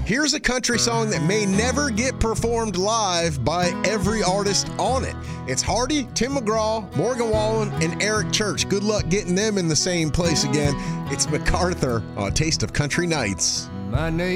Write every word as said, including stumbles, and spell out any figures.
Here's a country song that may never get performed live by every artist on it. It's Hardy, Tim McGraw, Morgan Wallen, and Eric Church. Good luck getting them in the same place again. It's MacArthur on Taste of Country Nights. My name